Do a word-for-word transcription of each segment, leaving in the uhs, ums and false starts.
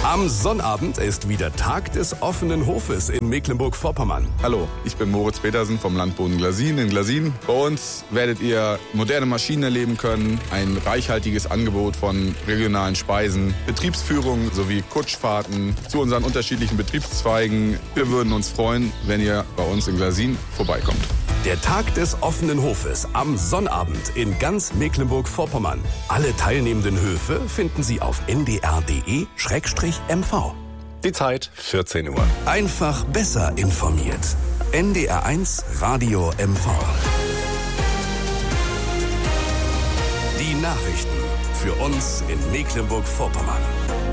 Am Sonnabend ist wieder Tag des offenen Hofes in Mecklenburg-Vorpommern. Hallo, ich bin Moritz Petersen vom Landboden Glasin in Glasin. Bei uns werdet ihr moderne Maschinen erleben können, ein reichhaltiges Angebot von regionalen Speisen, Betriebsführung sowie Kutschfahrten zu unseren unterschiedlichen Betriebszweigen. Wir würden uns freuen, wenn ihr bei uns in Glasin vorbeikommt. Der Tag des offenen Hofes am Sonnabend in ganz Mecklenburg-Vorpommern. Alle teilnehmenden Höfe finden Sie auf n d r punkt d e slash m v. Die Zeit vierzehn Uhr. Einfach besser informiert. N D R eins Radio M V. Die Nachrichten für uns in Mecklenburg-Vorpommern.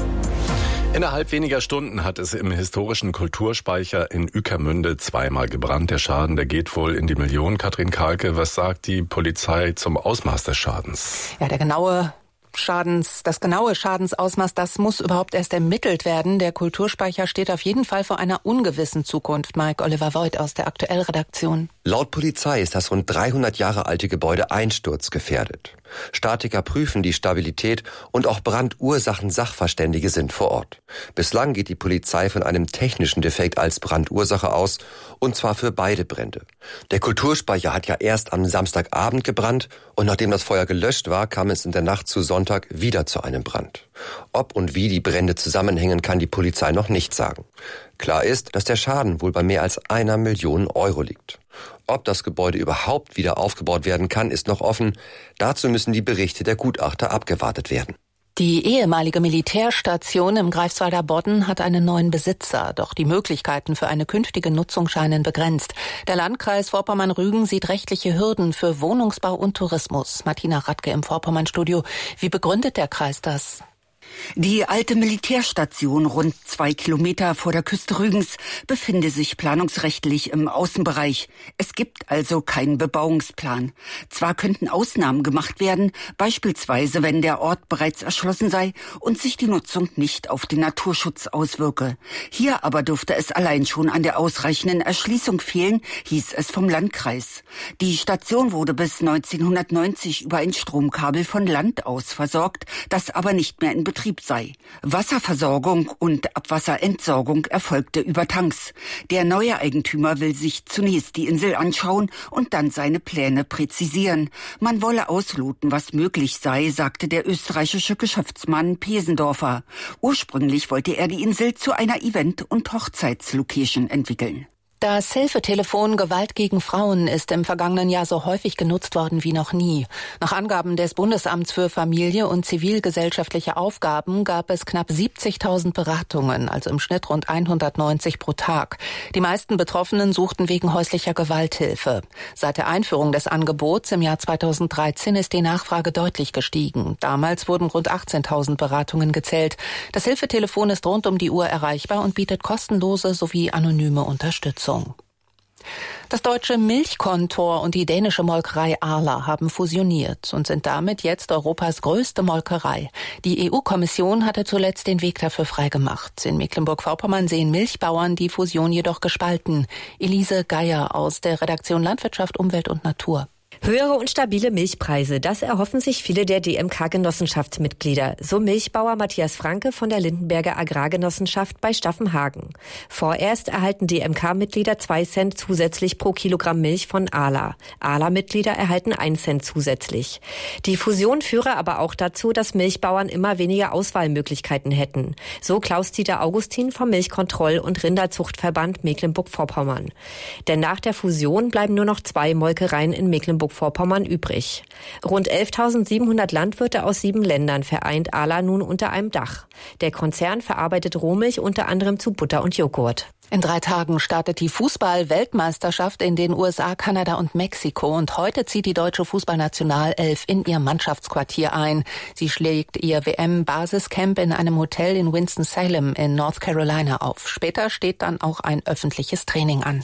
Innerhalb weniger Stunden hat es im historischen Kulturspeicher in Ueckermünde zweimal gebrannt. Der Schaden, der geht wohl in die Millionen. Katrin Kahlke, was sagt die Polizei zum Ausmaß des Schadens? Ja, der genaue Schadens, das genaue Schadensausmaß, das muss überhaupt erst ermittelt werden. Der Kulturspeicher steht auf jeden Fall vor einer ungewissen Zukunft. Mike Oliver Voigt aus der Aktuell-Redaktion. Laut Polizei ist das rund dreihundert Jahre alte Gebäude einsturzgefährdet. Statiker prüfen die Stabilität und auch Brandursachensachverständige sind vor Ort. Bislang geht die Polizei von einem technischen Defekt als Brandursache aus, und zwar für beide Brände. Der Kulturspeicher hat ja erst am Samstagabend gebrannt und nachdem das Feuer gelöscht war, kam es in der Nacht zu Sonntag wieder zu einem Brand. Ob und wie die Brände zusammenhängen, kann die Polizei noch nicht sagen. Klar ist, dass der Schaden wohl bei mehr als einer Million Euro liegt. Ob das Gebäude überhaupt wieder aufgebaut werden kann, ist noch offen. Dazu müssen die Berichte der Gutachter abgewartet werden. Die ehemalige Militärstation im Greifswalder Bodden hat einen neuen Besitzer. Doch die Möglichkeiten für eine künftige Nutzung scheinen begrenzt. Der Landkreis Vorpommern-Rügen sieht rechtliche Hürden für Wohnungsbau und Tourismus. Martina Radke im Vorpommern-Studio. Wie begründet der Kreis das? Die alte Militärstation, rund zwei Kilometer vor der Küste Rügens, befinde sich planungsrechtlich im Außenbereich. Es gibt also keinen Bebauungsplan. Zwar könnten Ausnahmen gemacht werden, beispielsweise wenn der Ort bereits erschlossen sei und sich die Nutzung nicht auf den Naturschutz auswirke. Hier aber dürfte es allein schon an der ausreichenden Erschließung fehlen, hieß es vom Landkreis. Die Station wurde bis neunzehnhundertneunzig über ein Stromkabel von Land aus versorgt, das aber nicht mehr in Betrieb sei. Wasserversorgung und Abwasserentsorgung erfolgte über Tanks. Der neue Eigentümer will sich zunächst die Insel anschauen und dann seine Pläne präzisieren. Man wolle ausloten, was möglich sei, sagte der österreichische Geschäftsmann Pesendorfer. Ursprünglich wollte er die Insel zu einer Event- und Hochzeitslocation entwickeln. Das Hilfetelefon Gewalt gegen Frauen ist im vergangenen Jahr so häufig genutzt worden wie noch nie. Nach Angaben des Bundesamts für Familie und zivilgesellschaftliche Aufgaben gab es knapp siebzigtausend Beratungen, also im Schnitt rund hundertneunzig pro Tag. Die meisten Betroffenen suchten wegen häuslicher Gewalt Hilfe. Seit der Einführung des Angebots im Jahr zweitausenddreizehn ist die Nachfrage deutlich gestiegen. Damals wurden rund achtzehntausend Beratungen gezählt. Das Hilfetelefon ist rund um die Uhr erreichbar und bietet kostenlose sowie anonyme Unterstützung. Das deutsche Milchkontor und die dänische Molkerei Arla haben fusioniert und sind damit jetzt Europas größte Molkerei. Die E U-Kommission hatte zuletzt den Weg dafür freigemacht. In Mecklenburg-Vorpommern sehen Milchbauern die Fusion jedoch gespalten. Elise Geier aus der Redaktion Landwirtschaft, Umwelt und Natur. Höhere und stabile Milchpreise, das erhoffen sich viele der D M K-Genossenschaftsmitglieder. So Milchbauer Matthias Franke von der Lindenberger Agrargenossenschaft bei Staffenhagen. Vorerst erhalten D M K-Mitglieder zwei Cent zusätzlich pro Kilogramm Milch von Arla. Arla-Mitglieder erhalten ein Cent zusätzlich. Die Fusion führe aber auch dazu, dass Milchbauern immer weniger Auswahlmöglichkeiten hätten. So Klaus-Dieter Augustin vom Milchkontroll- und Rinderzuchtverband Mecklenburg-Vorpommern. Denn nach der Fusion bleiben nur noch zwei Molkereien in Mecklenburg Vorpommern übrig. Rund elftausendsiebenhundert Landwirte aus sieben Ländern vereint Arla nun unter einem Dach. Der Konzern verarbeitet Rohmilch unter anderem zu Butter und Joghurt. In drei Tagen startet die Fußball-Weltmeisterschaft in den U S A, Kanada und Mexiko. Und heute zieht die deutsche Fußballnationalelf in ihr Mannschaftsquartier ein. Sie schlägt ihr W M-Basiscamp in einem Hotel in Winston-Salem in North Carolina auf. Später steht dann auch ein öffentliches Training an.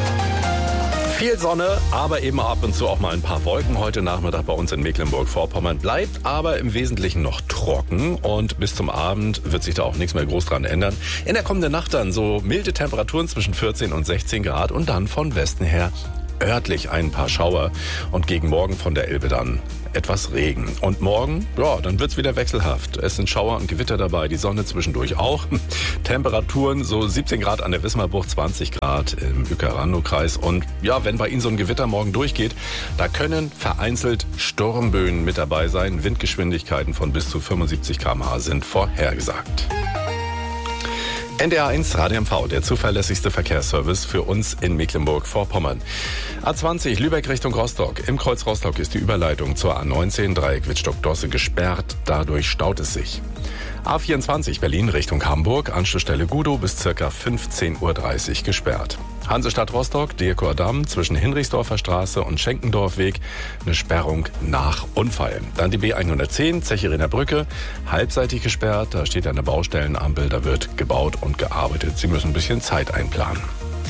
Viel Sonne, aber eben ab und zu auch mal ein paar Wolken. Heute Nachmittag bei uns in Mecklenburg-Vorpommern bleibt aber im Wesentlichen noch trocken und bis zum Abend wird sich da auch nichts mehr groß dran ändern. In der kommenden Nacht dann so milde Temperaturen zwischen vierzehn und sechzehn Grad und dann von Westen her örtlich ein paar Schauer und gegen Morgen von der Elbe dann etwas Regen. Und morgen, ja, dann wird's wieder wechselhaft. Es sind Schauer und Gewitter dabei, die Sonne zwischendurch auch. Temperaturen so siebzehn Grad an der Wismarbucht, zwanzig Grad im Uecker-Randow-Kreis. Und ja, wenn bei Ihnen so ein Gewitter morgen durchgeht, da können vereinzelt Sturmböen mit dabei sein. Windgeschwindigkeiten von bis zu fünfundsiebzig Kilometer pro Stunde sind vorhergesagt. N D R eins Radio M V, der zuverlässigste Verkehrsservice für uns in Mecklenburg-Vorpommern. A zwanzig Lübeck Richtung Rostock. Im Kreuz Rostock ist die Überleitung zur A neunzehn Dreieck Wittstock-Dosse gesperrt. Dadurch staut es sich. A vierundzwanzig Berlin Richtung Hamburg. Anschlussstelle Gudow bis ca. fünfzehn Uhr dreißig gesperrt. Hansestadt Rostock, Dirker Damm zwischen Hinrichsdorfer Straße und Schenkendorfweg. Eine Sperrung nach Unfall. Dann die B hundertzehn, Zecherener Brücke, halbseitig gesperrt. Da steht eine Baustellenampel, da wird gebaut und gearbeitet. Sie müssen ein bisschen Zeit einplanen.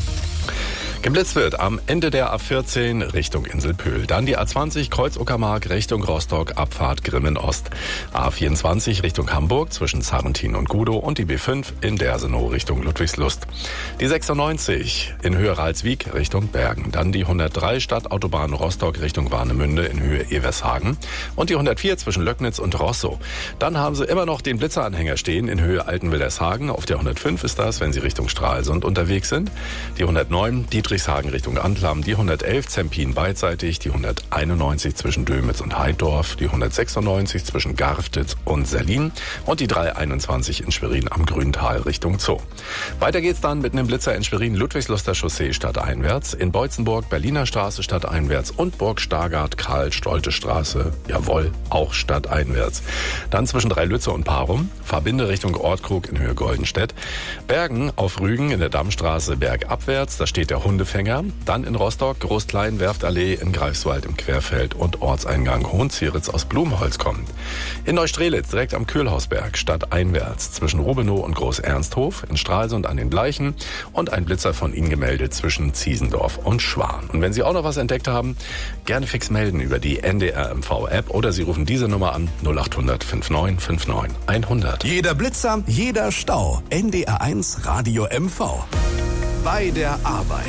Geblitzt wird am Ende der A vierzehn Richtung Inselpöhl. Dann die A zwanzig Kreuz Uckermark Richtung Rostock, Abfahrt Grimmen Ost. A vierundzwanzig Richtung Hamburg zwischen Sarrentin und Gudow und die B fünf in Dersenow Richtung Ludwigslust. Die sechsundneunzig in Höhe Ralswiek Richtung Bergen. Dann die hundertdrei Stadtautobahn Rostock Richtung Warnemünde in Höhe Evershagen. Und die hundertvier zwischen Löcknitz und Rosso. Dann haben Sie immer noch den Blitzeranhänger stehen in Höhe Altenwildershagen. Auf der hundertfünf ist das, wenn Sie Richtung Stralsund unterwegs sind. Die hundertneun, die Friedrichshagen Richtung Antlam, die hundertelf Zempin beidseitig, die hunderteinundneunzig zwischen Dömitz und Heiddorf, die hundertsechsundneunzig zwischen Garftitz und Serlin und die dreihunderteinundzwanzig in Schwerin am Grüntal Richtung Zoo. Weiter geht's dann mit einem Blitzer in Schwerin, Ludwigsluster Chaussee stadteinwärts, in Beutzenburg Berliner Straße stadteinwärts und Burg Stargard Karl-Stolte Straße, jawohl, auch stadteinwärts. Dann zwischen Dreilütze und Parum, Verbinde Richtung Ortkrug in Höhe Goldenstedt, Bergen auf Rügen in der Dammstraße bergabwärts, da steht der Hundefänger. Dann in Rostock, Groß-Klein, Werftallee, in Greifswald im Querfeld und Ortseingang Hohenzieritz aus Blumenholz kommt. In Neustrelitz, direkt am Köhlhausberg, stadteinwärts, zwischen Rubenow und Groß-Ernsthof, in Stralsund an den Bleichen und ein Blitzer von Ihnen gemeldet zwischen Ziesendorf und Schwan. Und wenn Sie auch noch was entdeckt haben, gerne fix melden über die N D R M V-App oder Sie rufen diese Nummer an null acht hundert neunundfünfzig neunundfünfzig hundert. Jeder Blitzer, jeder Stau. N D R eins Radio M V. Bei der Arbeit.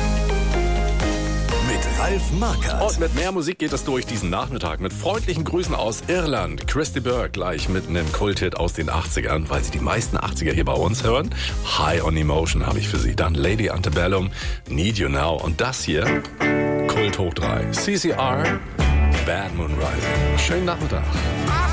Mit Ralf Markert. Und mit mehr Musik geht es durch diesen Nachmittag. Mit freundlichen Grüßen aus Irland. Christy Burke gleich mit einem Kulthit aus den achtzigern, weil Sie die meisten achtziger hier bei uns hören. High on Emotion habe ich für Sie. Dann Lady Antebellum, Need You Now. Und das hier, Kult hoch drei. C C R, Bad Moon Rising. Schönen Nachmittag.